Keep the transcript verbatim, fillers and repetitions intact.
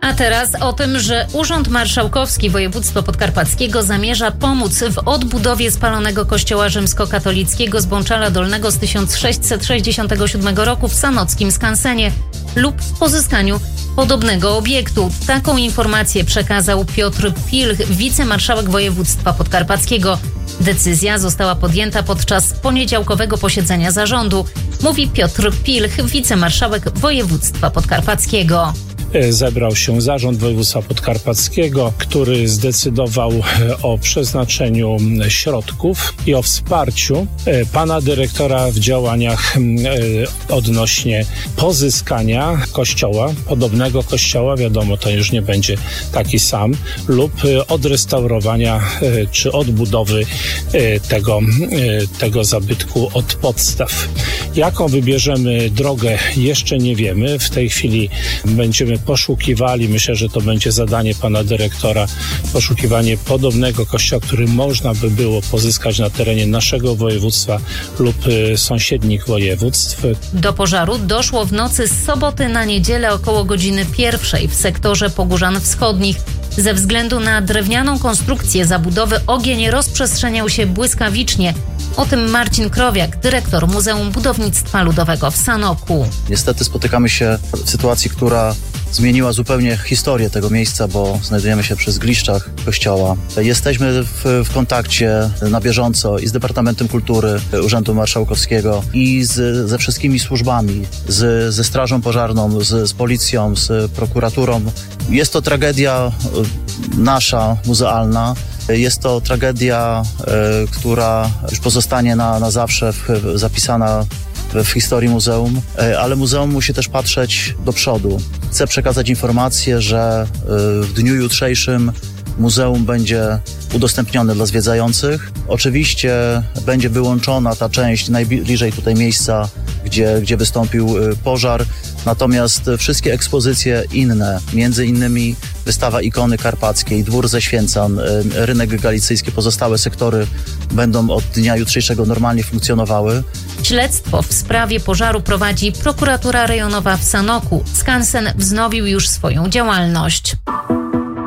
A teraz o tym, że Urząd Marszałkowski Województwa Podkarpackiego zamierza pomóc w odbudowie spalonego kościoła rzymskokatolickiego z Bączala Dolnego z tysiąc sześćset sześćdziesiątego siódmego roku w sanockim skansenie lub w pozyskaniu podobnego obiektu. Taką informację przekazał Piotr Pilch, wicemarszałek województwa podkarpackiego. Decyzja została podjęta podczas poniedziałkowego posiedzenia zarządu, mówi Piotr Pilch, wicemarszałek województwa podkarpackiego. Zebrał się Zarząd Województwa Podkarpackiego, który zdecydował o przeznaczeniu środków i o wsparciu pana dyrektora w działaniach odnośnie pozyskania kościoła, podobnego kościoła, wiadomo, to już nie będzie taki sam, lub odrestaurowania czy odbudowy tego, tego zabytku od podstaw. Jaką wybierzemy drogę, jeszcze nie wiemy. W tej chwili będziemy poszukiwali, myślę, że to będzie zadanie pana dyrektora, poszukiwanie podobnego kościoła, który można by było pozyskać na terenie naszego województwa lub sąsiednich województw. Do pożaru doszło w nocy z soboty na niedzielę około godziny pierwszej w sektorze Pogórzan Wschodnich. Ze względu na drewnianą konstrukcję zabudowy ogień rozprzestrzeniał się błyskawicznie. O tym Marcin Krowiak, dyrektor Muzeum Budownictwa Ludowego w Sanoku. Niestety spotykamy się w sytuacji, która zmieniła zupełnie historię tego miejsca, bo znajdujemy się przy zgliszczach kościoła. Jesteśmy w, w kontakcie na bieżąco i z Departamentem Kultury Urzędu Marszałkowskiego i z, ze wszystkimi służbami, z, ze Strażą Pożarną, z, z Policją, z prokuraturą. Jest to tragedia nasza, muzealna. Jest to tragedia, y, która już pozostanie na, na zawsze w, zapisana w, w historii muzeum, y, ale muzeum musi też patrzeć do przodu. Chcę przekazać informację, że y, w dniu jutrzejszym muzeum będzie udostępnione dla zwiedzających. Oczywiście będzie wyłączona ta część najbliżej tutaj miejsca, gdzie, gdzie wystąpił pożar. Natomiast wszystkie ekspozycje inne, między innymi wystawa ikony karpackiej, dwór ze Święcan, rynek galicyjski, pozostałe sektory będą od dnia jutrzejszego normalnie funkcjonowały. Śledztwo w sprawie pożaru prowadzi prokuratura rejonowa w Sanoku. Skansen wznowił już swoją działalność.